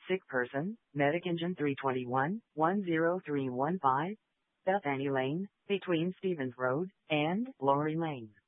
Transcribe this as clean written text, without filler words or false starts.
Sick person, Medic Engine 321, 10315, Bethany Lane, between Stevens Road and Lorry Lane.